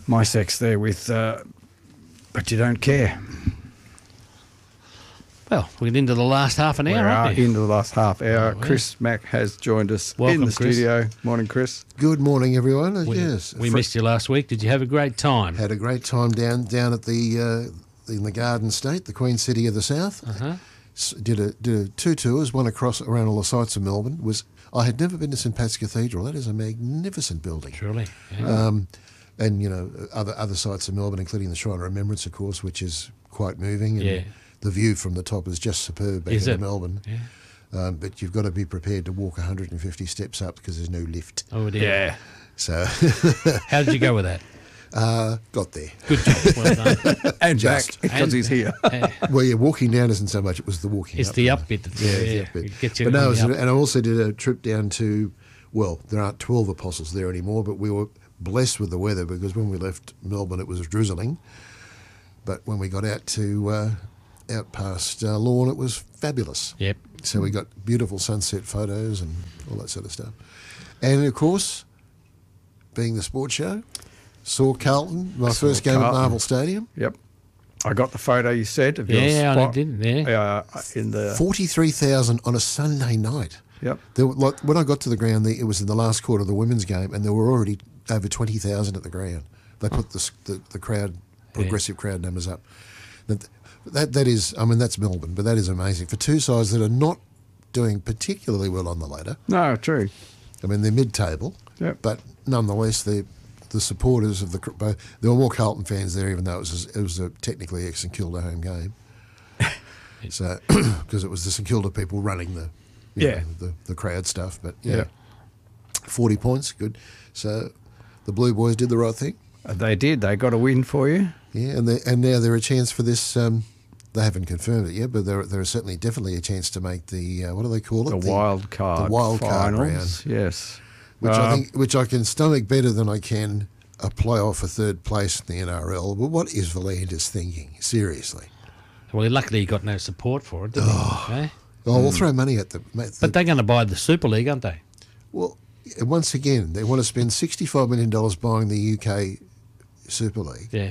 my sex there with, but you don't care. Well, we're into the last half an hour, We are aren't we? into the last half hour. Oh, Chris Mack has joined us Welcome, in the Chris. studio. Morning, Chris. Good morning, everyone. We, yes, we missed you last week. Did you have a great time? had a great time down at the in the Garden State, the Queen City of the South. Uh-huh. Did two tours, one across around all the sites of Melbourne. I had never been to St Pat's Cathedral. That is a magnificent building. Surely. Yeah. And you know other sites of Melbourne, including the Shrine of Remembrance, of course, which is quite moving. And Yeah. the view from the top is just superb back Is in it? Melbourne. Yeah. But you've got to be prepared to walk 150 steps up because there's no lift. Oh, dear. Yeah. So How did you go with that? got there. Good job. Well done. And Just- back, because he's here. Well, yeah, walking down isn't so much. It was the walking It's up. the up bit. That's, It's the up bit. It gets you But no, on the up. and I also did a trip down to, well, there aren't 12 apostles there anymore, but we were blessed with the weather because when we left Melbourne it was drizzling. But when we got out to out past Lorne, it was fabulous. Yep. So we got beautiful sunset photos and all that sort of stuff. And of course, being the sports show, saw Carlton, my Saw first game at Carlton. Marvel Stadium. Yep. I got the photo you said of your Yeah, I spot. did. Yeah. In the 43,000 on a Sunday night. Yep. There were, like, when I got to the ground, it was in the last quarter of the women's game, and there were already over 20,000 at the ground. They put the crowd, progressive crowd numbers up. That is, I mean, that's Melbourne, but that is amazing for two sides that are not doing particularly well on the ladder. No, true. I mean, they're mid-table, Yep. but nonetheless, the supporters of both. There were more Carlton fans there, even though it was technically a St Kilda home game. So, because it was the St Kilda people running the crowd stuff, but Yeah. 40 points, good. So the Blue Boys did the right thing. They did. They got a win for you. Yeah, and now they're a chance for this. They haven't confirmed it yet, but there is certainly definitely a chance to make the what do they call it? The wild card. The wild card finals. round. Yes. Which I can stomach better than I can a playoff for third place in the NRL. But what is Volandis thinking? Seriously. Well, luckily he got no support for it, didn't he? Eh? Oh, we'll throw money at them. But they're going to buy the Super League, aren't they? Well, once again, they want to spend $65 million buying the UK Super League. Yeah.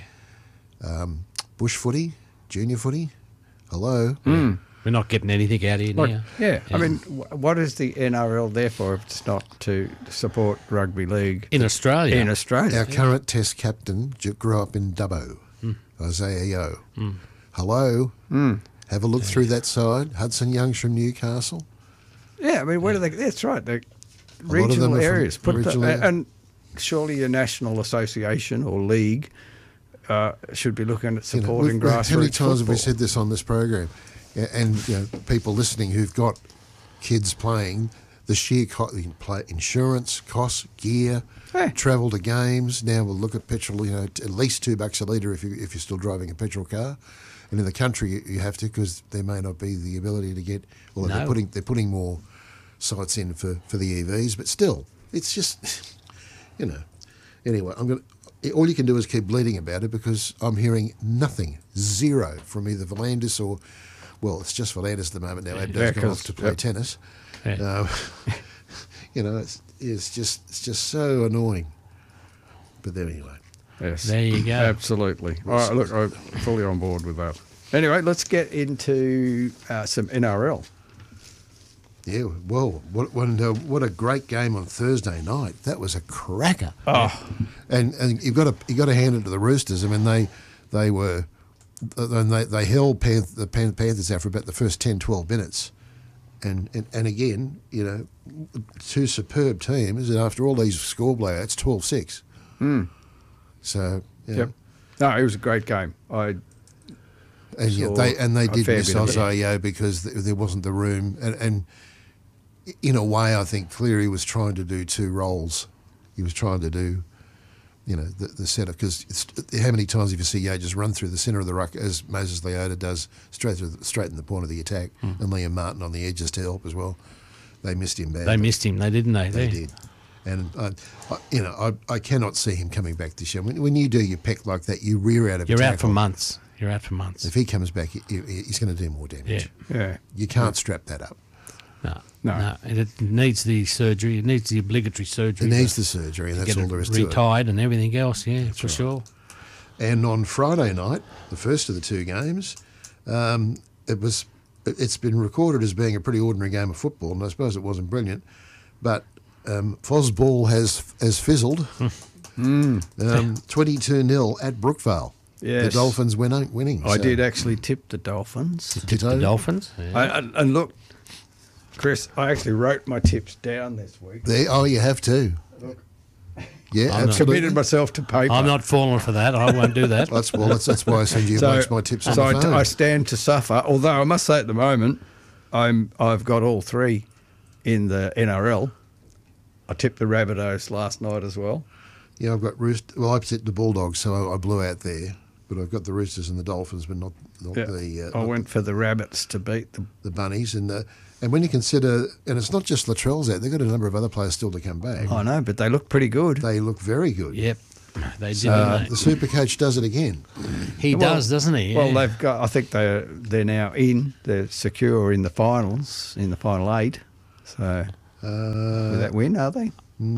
Bush footy, junior footy. Hello. We're not getting anything out here Like, now. yeah. I mean, what is the NRL there for if it's not to support rugby league In Australia. in Australia? Our current Test captain grew up in Dubbo, Isaiah Yeo. Hello. Have a look through that side. Hudson Young's from Newcastle. Yeah, I mean, where do they? That's right. The lot of them regional are from areas. regional- And surely a national association or league should be looking at supporting grassroots How many times have we football. said this on this program? And you know, people listening who've got kids playing, the sheer insurance costs, gear, Hey. travel to games. Now we'll look at petrol. You know, at least $2 a litre if you're still driving a petrol car. And in the country, you have to because there may not be the ability to get. Well, No. they're putting more sites in for the EVs, but still, it's just, you know. Anyway, all you can do is keep bleating about it because I'm hearing nothing, zero from either Volandis or, well, it's just Volandis at the moment now. Abdo's gone off to play tennis. Yeah. You know, it's just so annoying. But there anyway. Yes. There you go. Absolutely. All right, look, I'm fully on board with that. Anyway, let's get into some NRL. Yeah, well, what a great game on Thursday night. That was a cracker. Oh, And you've got to hand it to the Roosters. I mean, they held the Panthers out for about the first 10, 12 minutes. And again, you know, two superb teams, and after all these score blowouts, 12-6. So, yeah. yep. No, it was a great game. And yeah, saw they a did fair miss bit of it. Isaiah because there wasn't the room. And in a way, I think Cleary was trying to do two roles. He was trying to do, you know, the centre. Because how many times have you see Yeo just run through the centre of the ruck as Moses Leota does, straight in the point of the attack, and Liam Martin on the edges to help as well. They missed him badly. They missed him, didn't they? They did. And, I cannot see him coming back this year. When you do your peck like that, you rear out of a You're out tackle. for months. If he If he comes back, he's going to do more damage. Yeah. Yeah. You can't strap that up. No. And it needs the surgery. It needs the obligatory surgery. It needs the surgery, and that's all there is to it. Retied and everything else, for right. sure. And on Friday night, the first of the two games, it's been recorded as being a pretty ordinary game of football, and I suppose it wasn't brilliant, but Fosball has fizzled. 22-0 at Brookvale. Yes. The Dolphins winning. I did actually tip the Dolphins. The Dolphins? Yeah. And look, Chris, I actually wrote my tips down this week. You have to. Look. Yeah, I'm absolutely. Committed myself to paper. I'm not falling for that. I won't do that. That's why I send you most of my tips on the phone. I stand to suffer. Although I must say, at the moment, I've got all three in the NRL. I tipped the Rabbitohs last night as well. Yeah, I've got I tipped the Bulldogs, so I blew out there. But I've got the Roosters and the Dolphins, but not the. I went for the Rabbits to beat the Bunnies, and when you consider, and it's not just Latrell's out, they've got a number of other players still to come back. I know, but they look pretty good. They look very good. Yep, they did. The Super Coach does it again. He does, doesn't he? Yeah. Well, they've got. I think they're now in. They're secure in the finals, in the final 8. So with that win, are they?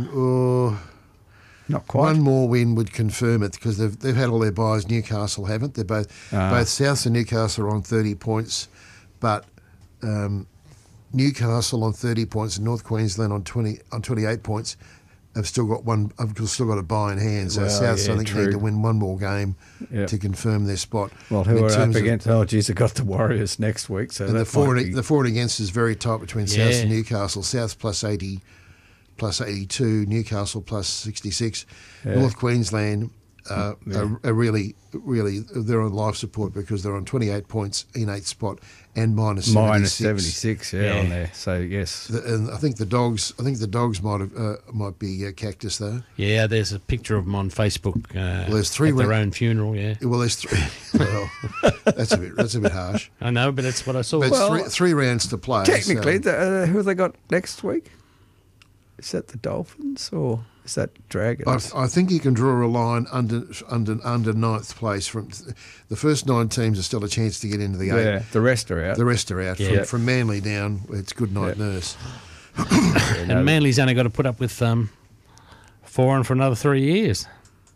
Not quite. One more win would confirm it because they've had all their buys. Newcastle haven't. They're both Souths and Newcastle are on 30 points, but Newcastle on 30 points and North Queensland on 28 points have still got a buy in hand. So Souths I think need to win one more game to confirm their spot. Well, who are up against? They've got the Warriors next week. So and the for and against is very tight between Souths and Newcastle. Souths plus 80. Plus 82, Newcastle plus 66. North Queensland are really, they're on life support because they're on 28 points in 8th spot and minus 76. Minus 76, on there. So yes, and I think the Dogs might be Cactus though. Yeah, there's a picture of them on Facebook. There's three at their own funeral. Yeah. Well, there's 3. Well, that's a bit harsh. I know, but that's what I saw. But three rounds to play. Technically, who have they got next week? Is that the Dolphins or is that Dragons? I think you can draw a line under 9th place. From the first 9 teams are still a chance to get into the 8. Yeah, the rest are out. The rest are out. Yeah. From Manly down, it's good night nurse. And Manly's only got to put up with Foreign for another 3 years.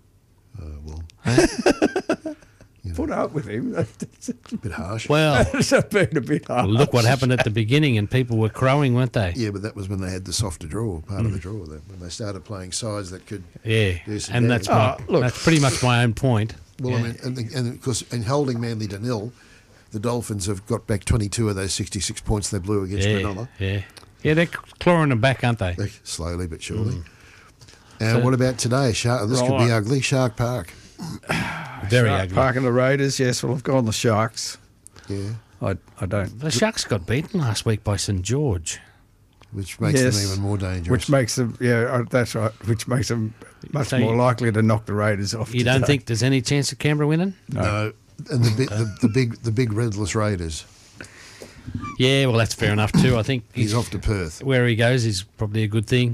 Put up with him. That's a bit harsh. Well, it's been a bit harsh. Look what happened at the beginning, and people were crowing, weren't they? Yeah, but that was when they had the softer draw, part of the draw. When they started playing sides that could do some and damage. That's pretty much my own point. Well, I mean, and of course, in holding Manly to 0, the Dolphins have got back 22 of those 66 points they blew against Cronulla. Yeah, they're clawing them back, aren't they? Slowly but surely. And what about today? This could be ugly. Shark Park. Very Shark ugly. Park and the Raiders, yes. Well, I've gone the Sharks. Yeah. I don't. The Sharks got beaten last week by St George. Which makes them even more dangerous. Which makes them, that's right, which makes them much more likely to knock the Raiders off. You don't think there's any chance of Canberra winning? No. And the big redless Raiders. Yeah, well, that's fair enough too. I think he's off to Perth. Where he goes is probably a good thing.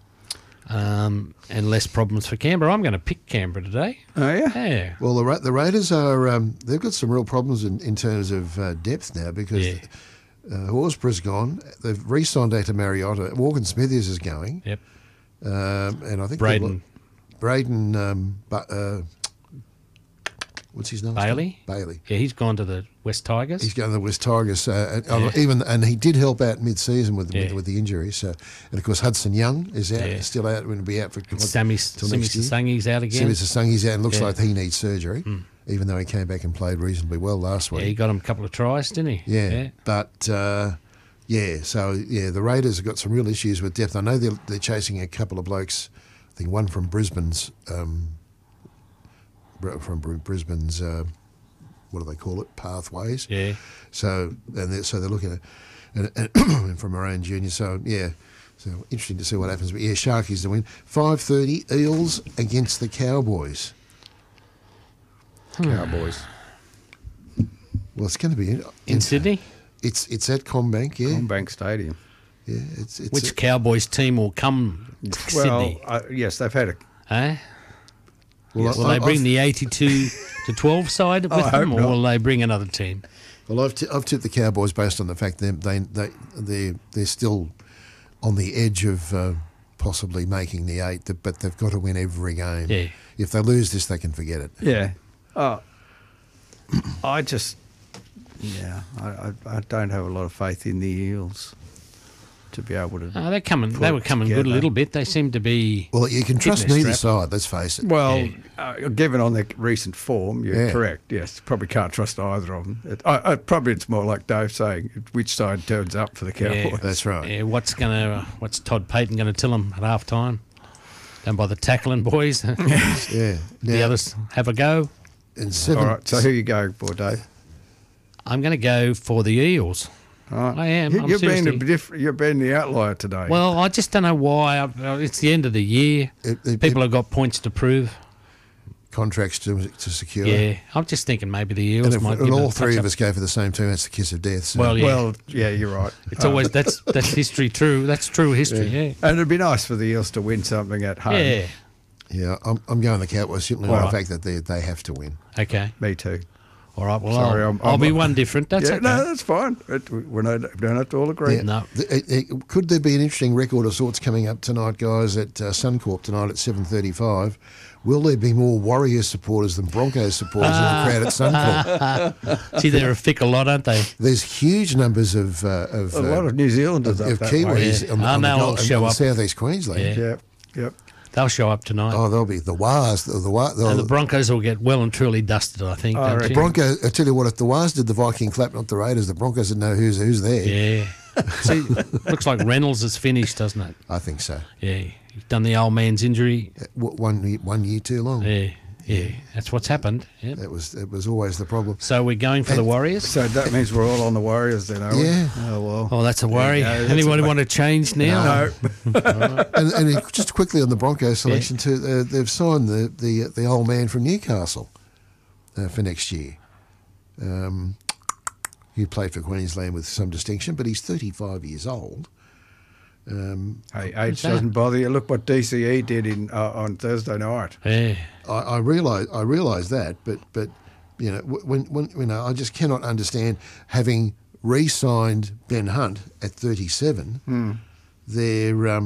And less problems for Canberra. I'm going to pick Canberra today. Oh, yeah? Yeah. Well, the Raiders are, they've got some real problems in terms of depth now because Horsburgh's gone. They've re-signed out to Mariota. Morgan Smithies is going. Yep. And I think Braden. What's his name? Bailey. Yeah, he's gone to the West Tigers. He's going to the West Tigers. And he did help out mid-season with the injury. So, and of course Hudson Young is out, still out. Going to be out for Sammy Sasangi's out again. Sammy Sasangi's out and looks like he needs surgery, even though he came back and played reasonably well last week. Yeah, he got him a couple of tries, didn't he? Yeah. But the Raiders have got some real issues with depth. I know they're chasing a couple of blokes. I think one from Brisbane's. What do they call it? Pathways. Yeah. So they're looking at and from our own junior. So interesting to see what happens. But Sharkies to win. 5:30 Eels against the Cowboys. Cowboys. Well, it's going to be in Sydney. It's at CommBank. Yeah. CommBank Stadium. Yeah. Which Cowboys team will come to Sydney? Yes, they've had a. Will they bring the 82 to 12 side with them, or will they bring another team? Well, I've tipped the Cowboys based on the fact they're still on the edge of possibly making the 8, but they've got to win every game. Yeah. If they lose this, they can forget it. Yeah. I don't have a lot of faith in the Eels to be able to. They were coming good a little bit. They seem to be. Well, you can trust their neither strap. side. Let's face it. Well, given on their recent form, you're correct. Yes, probably can't trust either of them. Probably it's more like Dave saying which side turns up for the Cowboys. That's right. Yeah, what's Todd Payton going to tell them at half time? Down by the tackling boys. Yeah. The others have a go. And 7. All right. So who you go for, Dave? I'm going to go for the Eels. All right. I am. You've been you've been the outlier today. Well, I just don't know why. It's the end of the year. People have got points to prove. Contracts to secure. Yeah, I'm just thinking maybe the Eels And might. if all three of us go for the same team, that's the kiss of death. So. Well, yeah, you're right. It's always that's history true. That's true history. Yeah. And it'd be nice for the Eels to win something at home. Yeah. Yeah, I'm going the Cowboys simply by the fact that they have to win. Okay. Me too. All right. Well, Sorry, I'll be one different. That's okay. No, that's fine. We don't have to all agree. Yeah. No. Could there be an interesting record of sorts coming up tonight, guys, at Suncorp tonight at 7:35? Will there be more Warriors supporters than Broncos supporters in the crowd at Suncorp? See, they're a fickle lot, aren't they? There's huge numbers of A lot of New Zealanders of up that Kiwis way. on they'll show up. southeast Queensland. Yeah. Yep. They'll show up tonight. Oh, they'll be the Wars. And the Broncos will get well and truly dusted, I think. Don't The you? Broncos. I tell you what, if the Wars did the Viking clap, not the Raiders, the Broncos would know who's there. Yeah. See, looks like Reynolds is finished, doesn't it? I think so. Yeah. He's done the old man's injury. 1 year too long. Yeah. That's what's happened. Yep. It was always the problem. So we're going for the Warriors? So that means we're all on the Warriors then, are we? Yeah. Oh, well. Oh, that's a worry. There you go. Anybody want to change now? No. and just quickly on the Broncos selection too, they've signed the old man from Newcastle for next year. He played for Queensland with some distinction, but he's 35 years old. Hey, age doesn't bother you. Look what DCE did on Thursday night. Yeah. I realise that, but you know when you know I just cannot understand having re-signed Ben Hunt at 37. They're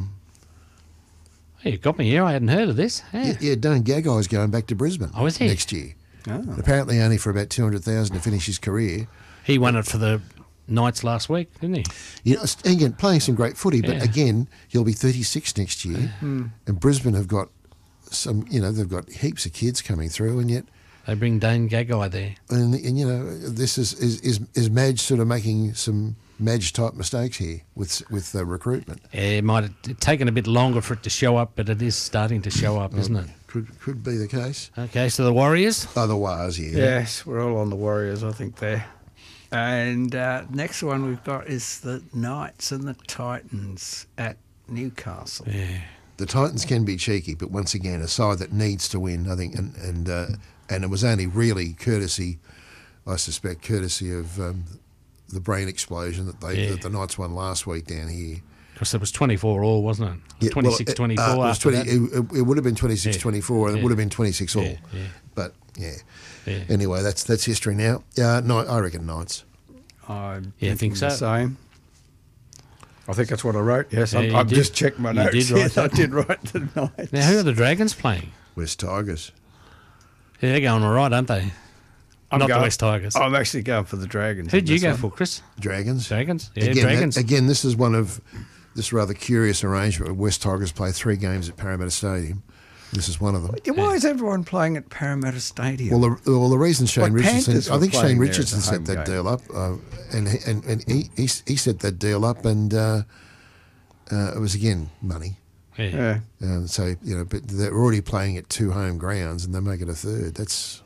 Hey, you got me here. I hadn't heard of this. Yeah. Dane Gaggai's going back to Brisbane. Oh, is he? Next year? Oh. Apparently only for about 200,000 to finish his career. He won it for the Knights last week, didn't he? You know, again, playing some great footy, but Yeah. again, he'll be 36 next year, and Brisbane have got some. You know, they've got heaps of kids coming through, and yet, They bring Dane Gagai there. and you know, this is Madge sort of making some Madge type mistakes here with the recruitment. It might have taken a bit longer for it to show up, but it is starting to show up, isn't it? Could be the case. Okay, so the Warriors. Otherwise, yeah. Yes, we're all on the Warriors, I think, there. And next one we've got is the Knights and the Titans at Newcastle. Yeah. The Titans can be cheeky, but once again, a side that needs to win, I think, and it was only really courtesy, I suspect, of the brain explosion that the Knights won last week down here. Because it was 24 all, wasn't it? 26-24 it was after that. It would have been 26-24, and it would have been 26 all. Yeah. But yeah. Yeah. Anyway, that's history now. No, I reckon Knights. I'm Yeah, I think so. the same. I think that's what I wrote. Yes, Yeah, you I've did. just checked my You notes. did write Yes, I that. did write the Knights. Now, who are the Dragons playing? West Tigers. Yeah, they're going all right, aren't they? I'm Not going- the West Tigers. I'm actually going for the Dragons. Who'd in you this go one. for, Chris? Dragons. Dragons? Yeah, Again, Dragons. again, this is one of this rather curious arrangement where West Tigers play 3 games at Parramatta Stadium. This is one of them. Yeah, why is everyone playing at Parramatta Stadium? Well, the reason Shane Like Richardson, Panthers I think were Shane playing there Richardson as a set home that game. deal up, and he set that deal up, and it was again money. Yeah. yeah. So you know, but they're already playing at 2 home grounds, and they make it a third. That's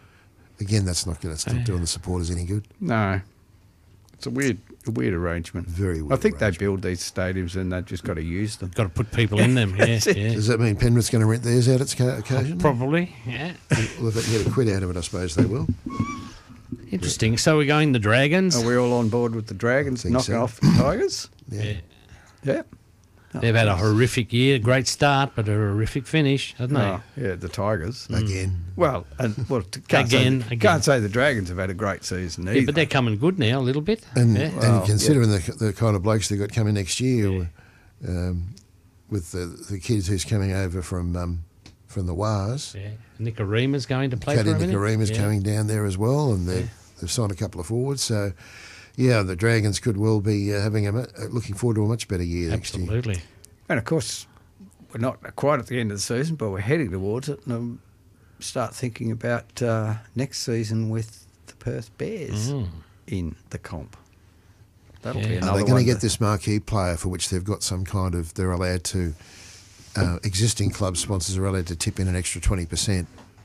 not going to doing the supporters any good. No. It's a weird arrangement. Very weird I think arrangement. they build these stadiums and they've just got to use them. Got to put people in them. Yeah, yeah. Does that mean Penrith's going to rent theirs out occasionally? Probably, yeah. Well, if they can get a quid out of it, I suppose they will. Interesting. So we're going the Dragons. Are we all on board with the Dragons Think knocking so. off the Tigers? Yeah. Yeah. They've had a horrific year, great start, but a horrific finish, haven't they? Oh, yeah, the Tigers. Again. Well, Again. Can't say the Dragons have had a great season either. Yeah, but they're coming good now a little bit. And, yeah. and considering the kind of blokes they've got coming next year, with the kids who's coming over from the WARs, Yeah. Nicarima's going to play Katie for a minute. Nicarima's coming down there as well, and they've signed a couple of forwards. So, yeah, the Dragons could well be looking forward to a much better year next year. Absolutely. And of course, we're not quite at the end of the season, but we're heading towards it. And start thinking about next season with the Perth Bears in the comp. That'll be another Are they one. going to get this marquee player for which they've got some kind of, they're allowed to, existing club sponsors are allowed to tip in an extra 20%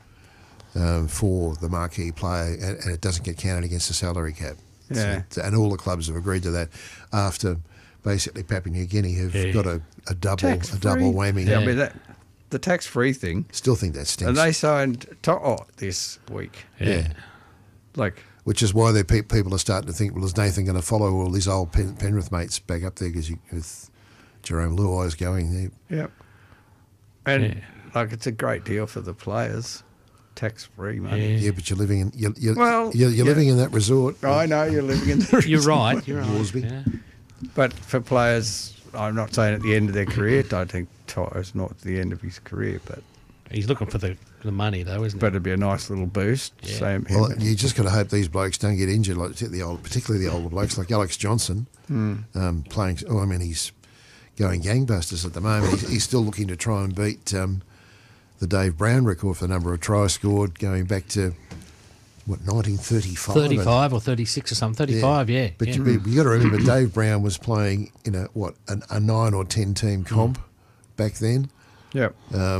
for the marquee player, and it doesn't get counted against the salary cap. Yeah. So, and all the clubs have agreed to that after basically Papua New Guinea have got a double whammy. Yeah, I mean, the tax-free thing. Still think that stinks. And they signed To'o this week. Yeah. Like, Which is why people are starting to think, well, is Nathan going to follow all his old Penrith mates back up there because with Jerome Luai's going there? yeah. And, like, it's a great deal for the players. Tax-free money. Yeah, but you're living in you're Well, living in that resort. I know you're living in the You're right. You're right. Worsby. Yeah. But for players, I'm not saying at the end of their career. I don't think To'o's not at the end of his career, but He's looking for the money, though, isn't he? it'd be a nice little boost. Yeah. Same. Well, you just got to hope these blokes don't get injured, like particularly the older blokes, like Alex Johnson, playing. Oh, I mean, he's going gangbusters at the moment. He's still looking to try and beat the Dave Brown record for the number of tries scored, going back to 1935. 35 or 36 or something. 35, yeah. But yeah. you got to remember, Dave Brown was playing in a 9 or 10 team comp back then. Yep.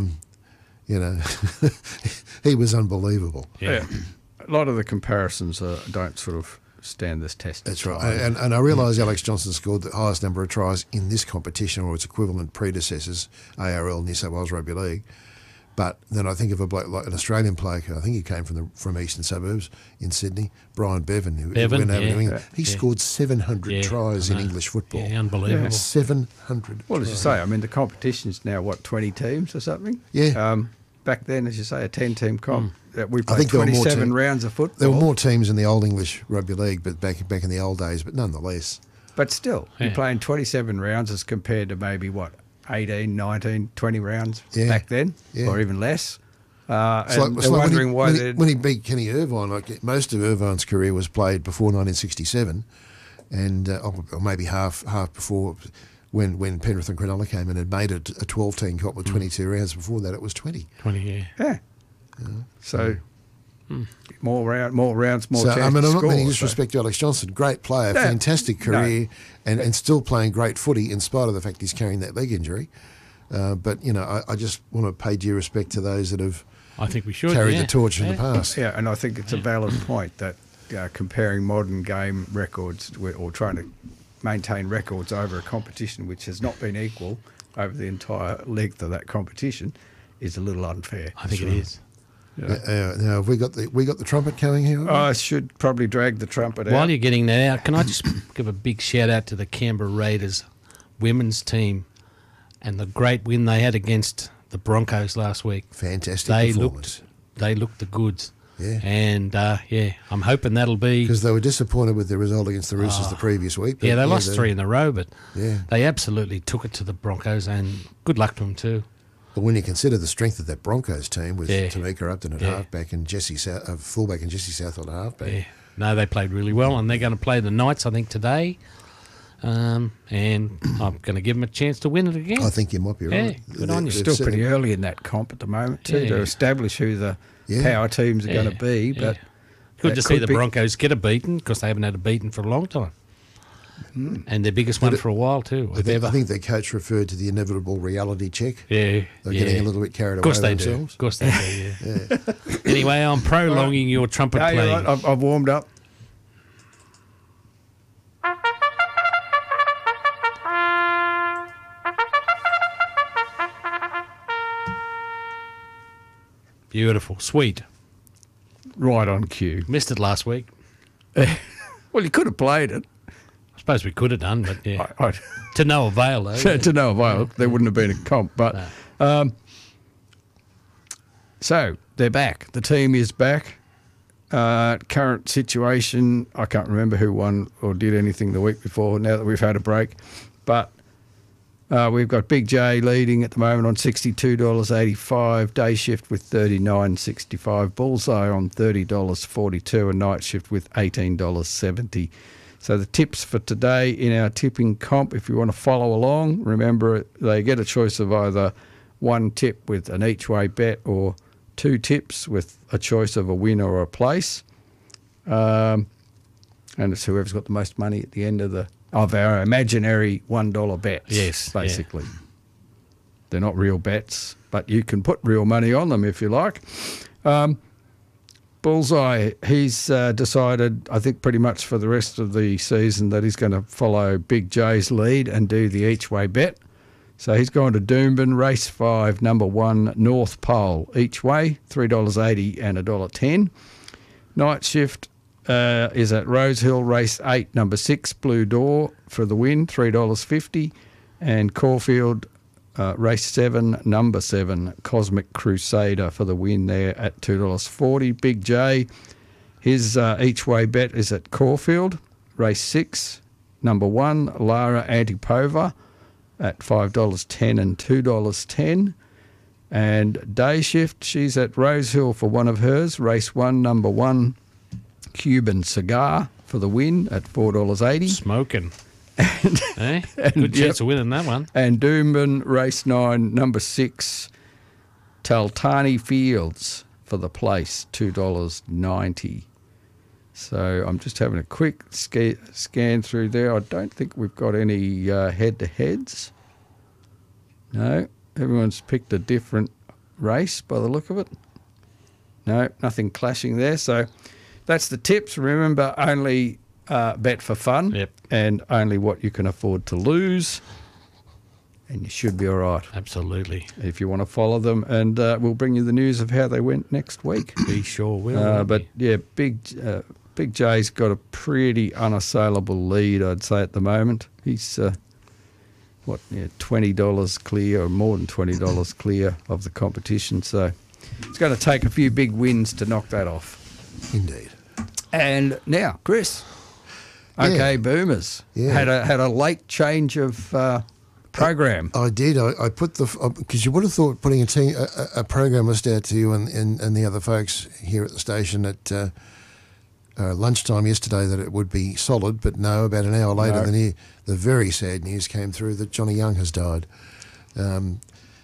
He was unbelievable. Yeah. A lot of the comparisons don't sort of stand this test. That's right. And I realise Alex Johnson scored the highest number of tries in this competition or its equivalent predecessors, ARL, New South Wales Rugby League. But then I think of a bloke like an Australian player, I think he came from eastern suburbs in Sydney, Brian Bevan, who went over to England. He scored 700 tries in English football. Yeah, unbelievable. 700 Well, as you say, I mean, the competition's now, 20 teams or something? Yeah. Back then, as you say, a 10-team comp. We I played think there were more 27 rounds of football. There were more teams in the old English Rugby League, but back in the old days, but nonetheless. But still, you're playing 27 rounds as compared to maybe, 18, 19, 20 rounds back then, or even less. And they're wondering why when he beat Kenny Irvine, like most of Irvine's career was played before 1967, and or maybe half before when Penrith and Cronulla came in and made it a 12-team comp with 22 rounds. Before that, it was 20. 20, yeah. Yeah. So more rounds, more So chances I mean, I'm to not score. meaning disrespect to Alex Johnson. Great player, fantastic career, and still playing great footy in spite of the fact he's carrying that leg injury. But I just want to pay due respect to those that have I think we should carried the torch in the past. Yeah, and I think it's a valid point that comparing modern game records or trying to maintain records over a competition which has not been equal over the entire length of that competition is a little unfair. I think it is. Now, have we got the trumpet coming here? I should probably drag the trumpet out. While you're getting that out, can I just give a big shout out to the Canberra Raiders women's team and the great win they had against the Broncos last week. Fantastic performance. They looked the goods. Yeah. And, I'm hoping that'll be... Because they were disappointed with the result against the Roosters the previous week. They lost 3 in a row, but Yeah. they absolutely took it to the Broncos, and good luck to them too. But when you consider the strength of that Broncos team with Yeah. Tamika Upton at halfback and fullback and Jesse Southwell at halfback. Yeah. No, they played really well, and they're going to play the Knights, I think, today. And I'm going to give them a chance to win it again. I think you might be right. Yeah, good on you. Still pretty early in that comp at the moment too to establish who the power teams are going to be. But good to see the Broncos get a beating because they haven't had a beating for a long time. And their biggest one for a while too. I think their coach referred to the inevitable reality check. Yeah. They're getting a little bit carried away Of course with they themselves. do. Of course they do, yeah. Anyway, I'm prolonging your trumpet No, playing. you're right. I've warmed up. Beautiful. Sweet. Right on cue. Missed it last week. Well, you could have played it. I suppose we could have done, but yeah. I To no avail, though. To no avail. There wouldn't have been a comp. But so they're back. The team is back. Current situation, I can't remember who won or did anything the week before now that we've had a break. But we've got Big J leading at the moment on $62.85, day shift with $39.65, bullseye on $30.42, and night shift with $18.70. So the tips for today in our tipping comp, if you want to follow along, remember they get a choice of either one tip with an each-way bet or two tips with a choice of a win or a place. And it's whoever's got the most money at the end of our imaginary $1 bets. Yes, basically. They're not real bets, but you can put real money on them if you like. Bullseye, he's decided, I think pretty much for the rest of the season, that he's going to follow Big J's lead and do the each-way bet. So he's gone to Doomben, race 5, number 1, North Pole, each way, $3.80 and $1.10. Night shift is at Rosehill, race 8, number 6, Blue Door for the win, $3.50. And Caulfield, race 7, number 7, Cosmic Crusader for the win there at $2.40. Big J, his each-way bet is at Caulfield, race 6, number 1, Lara Antipova at $5.10 and $2.10. And day shift, she's at Rosehill for one of hers, race 1, number 1, Cuban Cigar for the win at $4.80. Smoking. Good chance of winning that one. And Doomben, race 9, number 6, Taltani Fields for the place, $2.90. So I'm just having a quick scan through there. I don't think we've got any head-to-heads. No, everyone's picked a different race by the look of it. No, nothing clashing there. So that's the tips. Remember, only bet for fun. Yep. And only what you can afford to lose. And you should be all right. Absolutely. If you want to follow them. And we'll bring you the news of how they went next week. Be sure will. But, yeah, Big J's got a pretty unassailable lead, I'd say, at the moment. He's, $20 clear or more than $20 clear of the competition. So it's going to take a few big wins to knock that off. Indeed. And now, Chris. Okay, Boomers. Yeah. Had a late change of program. I did. I put because you would have thought putting a program list out to you and the other folks here at the station at lunchtime yesterday that it would be solid, but no. About an hour later, the very sad news came through that Johnny Young has died. And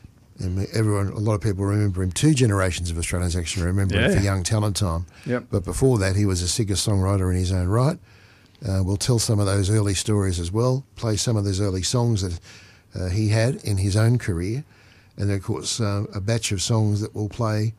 a lot of people remember him. 2 generations of Australians actually remember him for Young Talent Time. Yep. But before that, he was a singer-songwriter in his own right. We'll tell some of those early stories as well, play some of those early songs that he had in his own career, and then, of course, a batch of songs that we'll play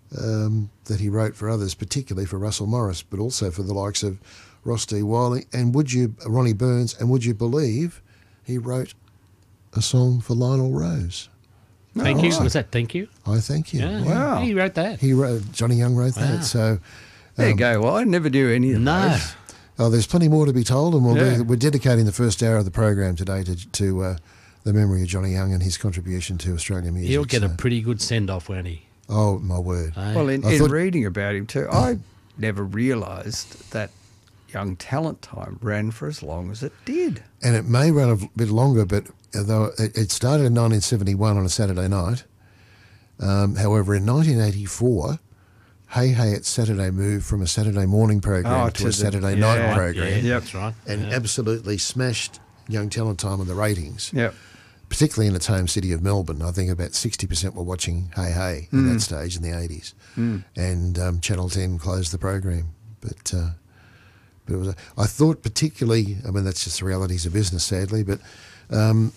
that he wrote for others, particularly for Russell Morris, but also for the likes of Ross D. Wiley and Ronnie Burns, and would you believe he wrote a song for Lionel Rose? Thank you. Was that Thank You? I thank you. Yeah. Wow. He wrote that. Johnny Young wrote that. So There you go. Well, I never do any of those. There's plenty more to be told, and we're dedicating the first hour of the program today to the memory of Johnny Young and his contribution to Australian music. He'll get a pretty good send-off, won't he? Oh, my word. Well, in reading about him too, I never realised that Young Talent Time ran for as long as it did. And it may run a bit longer, but though it started in 1971 on a Saturday night. However, in 1984, Hey Hey It's Saturday moved from a Saturday morning program to a Saturday night program. Yeah, that's right. And absolutely smashed Young Talent Time in the ratings. Yep. Particularly in its home city of Melbourne. I think about 60% were watching Hey Hey at that stage in the 80s. And Channel 10 closed the program. But it was I thought particularly, I mean, that's just the realities of business, sadly, but and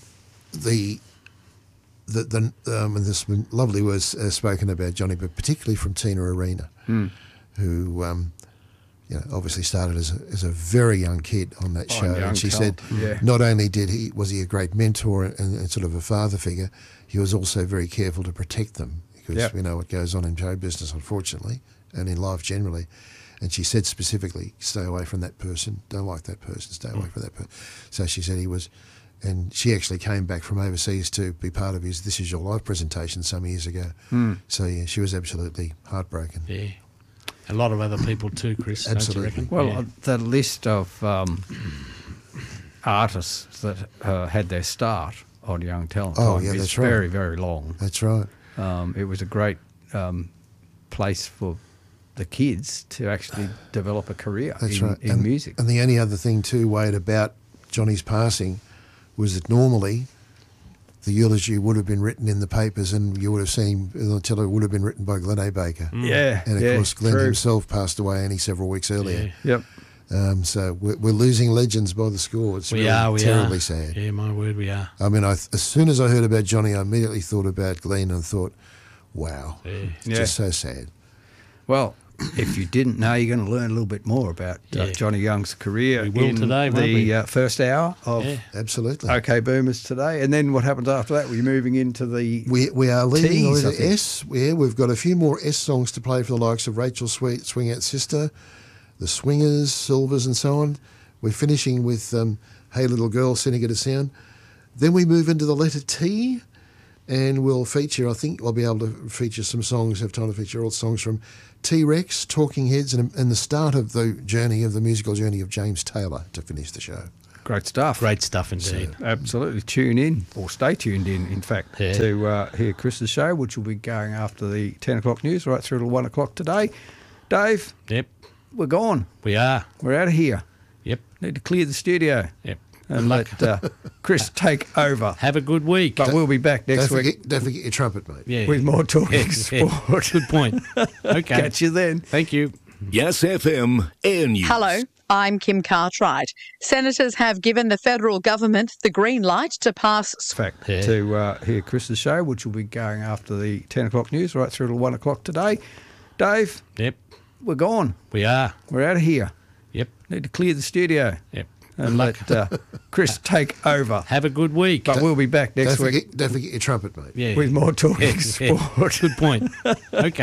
there's been lovely words spoken about Johnny, but particularly from Tina Arena, who obviously started as a very young kid on that show. And she said not only was he a great mentor and sort of a father figure, he was also very careful to protect them, because we know what goes on in show business, unfortunately, and in life generally. And she said specifically, stay away from that person, don't like that person, stay away from that person. So she said he was And she actually came back from overseas to be part of his This Is Your Life presentation some years ago. So, yeah, she was absolutely heartbroken. Yeah. A lot of other people too, Chris. Absolutely. Don't you reckon? Well, Yeah. the list of artists that had their start on Young Talent Oh, Time yeah, is that's right. very, very long. That's right. It was a great place for the kids to actually develop a career That's in, right. in music. And the only other thing too, Wade, about Johnny's passing was that normally the eulogy would have been written in the papers and you would have seen the television would have been written by Glenn A. Baker. Yeah, And of yeah, course, Glenn true. himself passed away only several weeks earlier. Yep. So we're losing legends by the score. It's We really are. terribly sad. Yeah, my word, we are. I mean, as soon as I heard about Johnny, I immediately thought about Glenn and thought, wow, it's Yeah. just so sad. Well, if you didn't know, you're going to learn a little bit more about Yeah. Johnny Young's career We will in today, won't the we? first hour of Yeah. Absolutely. OK Boomers today. And then what happens after that? We're moving into the... We are leaving Tease, I the think. S. Yeah, we've got a few more S songs to play for the likes of Rachel Sweet, Swing Out Sister, the Swingers, Silvers, and so on. We're finishing with Hey Little Girl, Sending It a Sound. Then we move into the letter T, and we'll feature, I think I'll be able to feature some songs, have time to feature all songs from T-Rex, Talking Heads, and the start of the journey, of the musical journey of James Taylor to finish the show. Great stuff. Great stuff indeed. Absolutely. Tune in, or stay tuned in fact, Yeah. to hear Chris's show, which will be going after the 10 o'clock news right through to 1 o'clock today. Dave, Yep, we're gone. we are. We're out of here. Yep, Need to clear the studio yep. and let Chris take over. Have a good week. But we'll be back next week Don't forget your trumpet, mate. yeah. with more talking Yeah, yeah. sport. Good point. Okay. Catch you then. Thank you. Yes FM Air News. Hello, I'm Kim Cartwright. Senators have given the federal government the green light to pass. Fact, Yeah. to hear Chris's show, which will be going after the 10 o'clock news right through to 1 o'clock today. Dave, Yep, we're gone. we are. We're out of here. Yep, Need to clear the studio yep. and let Chris take over. Have a good week. But we'll be back next week Don't forget your trumpet, mate. Yeah. with more talking Yeah, yeah. sport. Good point. Okay.